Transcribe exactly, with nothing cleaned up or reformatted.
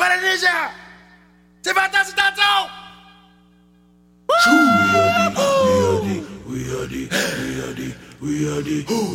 Para ninja! Você vai estar cidadão! We are the, we are the, we are the, we are the, we are the.